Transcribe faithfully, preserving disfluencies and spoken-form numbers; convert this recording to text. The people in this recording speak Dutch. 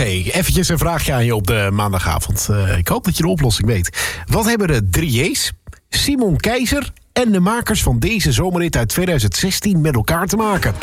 eventjes een vraagje aan je op de maandagavond. Uh, ik hoop dat je de oplossing weet. Wat hebben de drie J's, Simon Keizer en de makers van deze zomerhit uit tweeduizend zestien met elkaar te maken?